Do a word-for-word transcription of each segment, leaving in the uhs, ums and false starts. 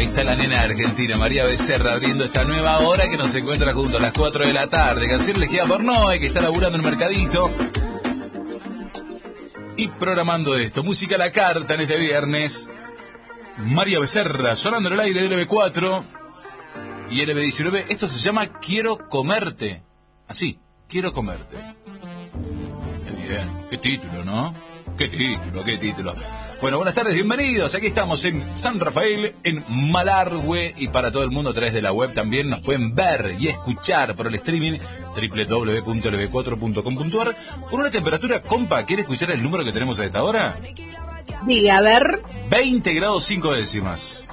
Está la nena argentina, María Becerra, abriendo esta nueva hora que nos encuentra junto a las cuatro de la tarde. Canción elegida por Noé, que está laburando en el mercadito. Y programando esto, música a la carta en este viernes. María Becerra, sonando en el aire de L B cuatro y L B diecinueve. Esto se llama Quiero Comerte. Así, Quiero Comerte. Qué bien, qué título, ¿no? Qué título, qué título. Bueno, buenas tardes, bienvenidos. Aquí estamos en San Rafael, en Malargüe, y para todo el mundo a través de la web también nos pueden ver y escuchar por el streaming doble u doble u doble u punto l b cuatro punto com punto a r. Por una temperatura, compa, ¿quiere escuchar el número que tenemos a esta hora? Diga, a ver. veinte grados cinco décimas.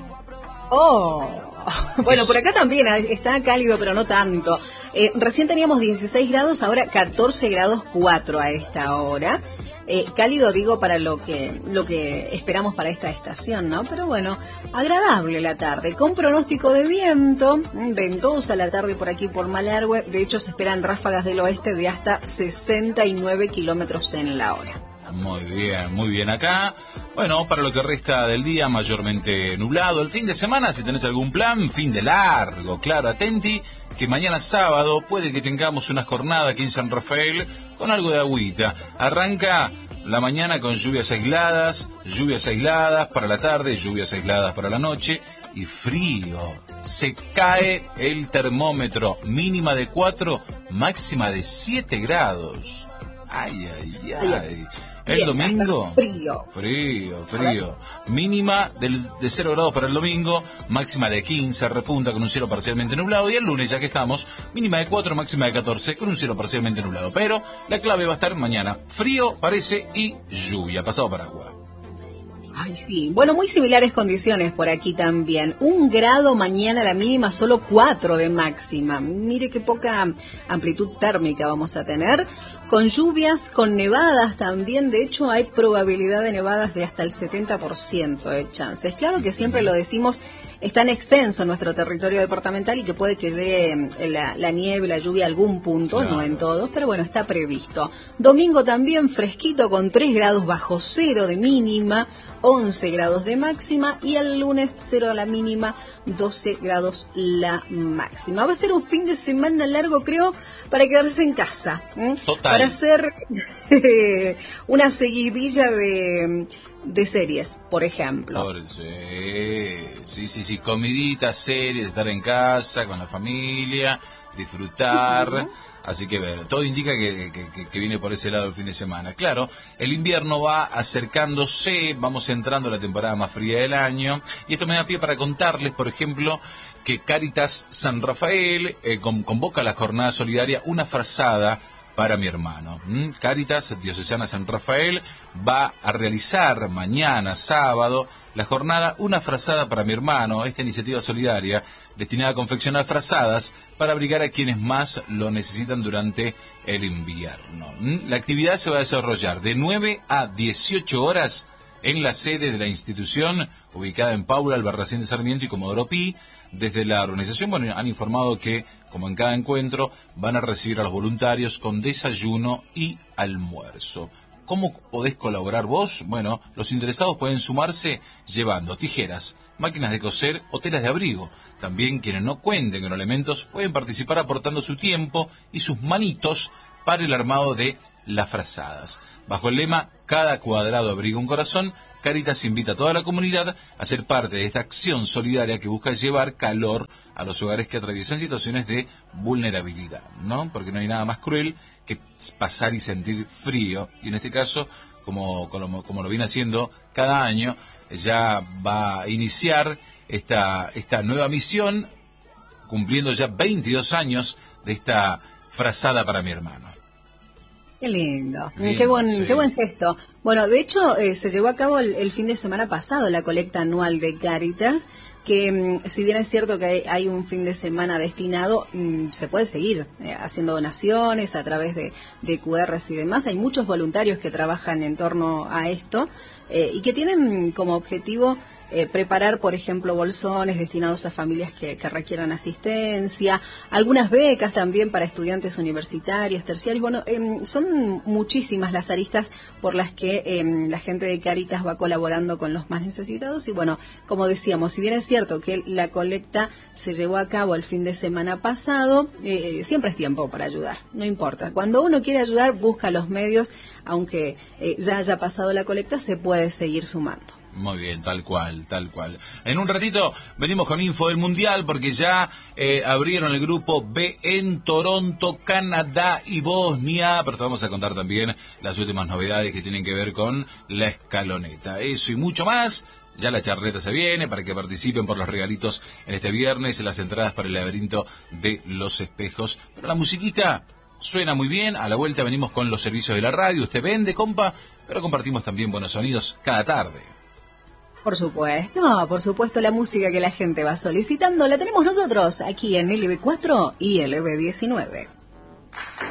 Oh, bueno, por acá también está cálido, pero no tanto. Eh, recién teníamos dieciséis grados, ahora catorce grados cuatro a esta hora. Eh, cálido, digo, para lo que lo que esperamos para esta estación, ¿no? Pero bueno, agradable la tarde, con pronóstico de viento, ventosa la tarde por aquí por Malargüe. De hecho, se esperan ráfagas del oeste de hasta sesenta y nueve kilómetros en la hora. Muy bien, muy bien acá. Bueno, para lo que resta del día, mayormente nublado. El fin de semana, si tenés algún plan, fin de largo, claro, atenti, que mañana sábado puede que tengamos una jornada aquí en San Rafael con algo de agüita. Arranca la mañana con lluvias aisladas, lluvias aisladas para la tarde, lluvias aisladas para la noche y frío. Se cae el termómetro, mínima de cuatro, máxima de siete grados. Ay, ay, ay. El domingo, frío, frío, frío. Mínima del, de cero grados para el domingo, máxima de quince, repunta con un cielo parcialmente nublado. Y el lunes, ya que estamos, mínima de cuatro, máxima de catorce, con un cielo parcialmente nublado. Pero la clave va a estar mañana. Frío, parece, y lluvia, pasado para agua. Ay, sí. Bueno, muy similares condiciones por aquí también. Un grado mañana la mínima, solo cuatro de máxima. Mire qué poca amplitud térmica vamos a tener. Con lluvias, con nevadas también. De hecho, hay probabilidad de nevadas de hasta el setenta por ciento de chances. Claro que siempre lo decimos, es tan extenso nuestro territorio departamental y que puede que llegue la, la nieve, la lluvia a algún punto, claro. No en todos, pero bueno, está previsto. Domingo también fresquito con tres grados bajo cero de mínima, once grados de máxima, y el lunes cero la mínima, doce grados la máxima. Va a ser un fin de semana largo, creo, para quedarse en casa. ¿eh? Total. Para hacer una seguidilla de, de series, por ejemplo. Por, sí, sí, sí, sí, comiditas, series, estar en casa con la familia, disfrutar. Uh-huh. Así que ver, todo indica que, que, que viene por ese lado el fin de semana. Claro, el invierno va acercándose, vamos entrando a la temporada más fría del año, y esto me da pie para contarles, por ejemplo, que Cáritas San Rafael eh, con, convoca a la jornada solidaria Una Frazada para mi hermano. ¿Mm? Cáritas Diocesana San Rafael va a realizar mañana, sábado, la jornada Una Frazada para mi hermano, esta iniciativa solidaria destinada a confeccionar frazadas para abrigar a quienes más lo necesitan durante el invierno. ¿Mm? La actividad se va a desarrollar de nueve a dieciocho horas en la sede de la institución, ubicada en Paula, Albarracín de Sarmiento y Comodoro Pi. Desde la organización, bueno, han informado que, como en cada encuentro, van a recibir a los voluntarios con desayuno y almuerzo. ¿Cómo podés colaborar vos? Bueno, los interesados pueden sumarse llevando tijeras, máquinas de coser o telas de abrigo. También quienes no cuenten con elementos pueden participar aportando su tiempo y sus manitos para el armado de las frazadas. Bajo el lema Cada cuadrado abriga un corazón, Cáritas invita a toda la comunidad a ser parte de esta acción solidaria que busca llevar calor a los hogares que atraviesan situaciones de vulnerabilidad, ¿no? Porque no hay nada más cruel que pasar y sentir frío. Y en este caso, como, como, como lo viene haciendo cada año, ya va a iniciar esta, esta nueva misión, cumpliendo ya veintidós años de esta frazada para mi hermano. Qué lindo, Bien, qué buen, sí. qué buen gesto. Bueno, de hecho, eh, se llevó a cabo el, el fin de semana pasado la colecta anual de Cáritas, que mm, si bien es cierto que hay, hay un fin de semana destinado, mm, se puede seguir eh, haciendo donaciones a través de, de Q Rs y demás. Hay muchos voluntarios que trabajan en torno a esto eh, y que tienen como objetivo eh, preparar, por ejemplo, bolsones destinados a familias que, que requieran asistencia, algunas becas también para estudiantes universitarios, terciarios. Bueno, eh, son muchísimas las aristas por las que eh, la gente de Cáritas va colaborando con los más necesitados. Y bueno, como decíamos, si bien es cierto que la colecta se llevó a cabo el fin de semana pasado, eh, siempre es tiempo para ayudar, no importa. Cuando uno quiere ayudar, busca los medios, aunque eh, ya haya pasado la colecta, se puede seguir sumando. Muy bien, tal cual, tal cual. En un ratito venimos con info del Mundial porque ya eh, abrieron el grupo B en Toronto, Canadá y Bosnia, pero te vamos a contar también las últimas novedades que tienen que ver con la escaloneta. Eso y mucho más. Ya la charleta se viene para que participen por los regalitos en este viernes, en las entradas para el laberinto de los espejos. Pero la musiquita suena muy bien. A la vuelta venimos con los servicios de la radio. Usted vende, compa, pero compartimos también buenos sonidos cada tarde. Por supuesto, no, por supuesto, la música que la gente va solicitando la tenemos nosotros aquí en L B cuatro y L B diecinueve.